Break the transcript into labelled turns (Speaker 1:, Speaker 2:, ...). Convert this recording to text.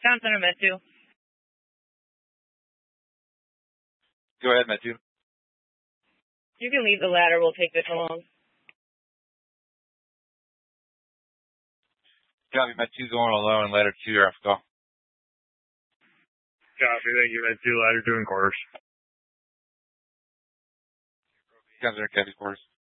Speaker 1: Town Center, Med 2.
Speaker 2: Go ahead, Med 2.
Speaker 1: You can leave the ladder. We'll take this along.
Speaker 2: Copy, Med 2 going alone, ladder 2, you're off call.
Speaker 3: Copy, thank you, Med 2, ladder 2 in quarters.
Speaker 2: Comes in, Cappy's quarters.